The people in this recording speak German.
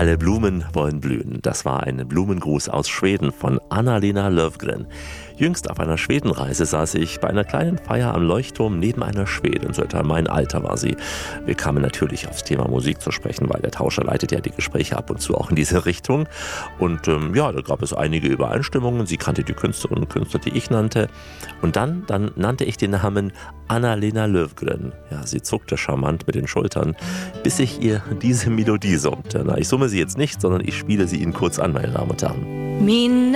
Alle Blumen wollen blühen. Das war ein Blumengruß aus Schweden von Anna-Lena Löfgren. Jüngst auf einer Schwedenreise saß ich bei einer kleinen Feier am Leuchtturm neben einer Schwedin. So etwa mein Alter war sie. Wir kamen natürlich aufs Thema Musik zu sprechen, weil der Tauscher leitet ja die Gespräche ab und zu auch in diese Richtung. Und da gab es einige Übereinstimmungen. Sie kannte die Künstlerinnen und Künstler, die ich nannte. Und dann nannte ich den Namen Anna-Lena Löfgren. Ja, sie zuckte charmant mit den Schultern, bis ich ihr diese Melodie summte. Na, ich summe sie jetzt nicht, sondern ich spiele sie Ihnen kurz an, meine Damen und Herren.